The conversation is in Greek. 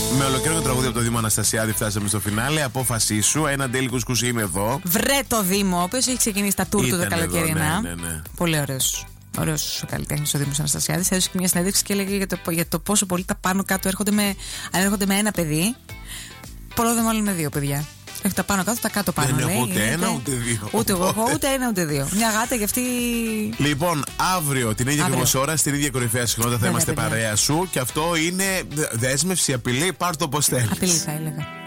Με ολοκληρωτικό τραγούδι από το Δήμο Αναστασιάδη φτάσαμε στο φινάλε. Απόφασή σου. Ένα τέλει κουσκουσί είμαι εδώ. Βρε το Δήμο, ο οποίος έχει ξεκινήσει τα tour του τα καλοκαιρινά. Ναι. Πολύ ωραίος ο καλλιτέχνης ο Δήμος Αναστασιάδης. Έδωσε και μια συνέντευξη και έλεγε για το πόσο πολύ τα πάνω κάτω αν έρχονται με ένα παιδί. Πρόδευμα μάλλον με δύο παιδιά. Έχει τα πάνω κάτω, τα κάτω πάνω. Δεν έχω ούτε ένα ούτε δύο. Ούτε εγώ έχω ούτε ένα ούτε δύο. Μια γάτα και αυτή. Λοιπόν, αύριο την ίδια ακριβώ ώρα, στην ίδια κορυφαία συχνότητα θα είμαστε παρέα σου. Και αυτό είναι δέσμευση, απειλή, πάρ' το πως θέλεις. Απειλή θα έλεγα.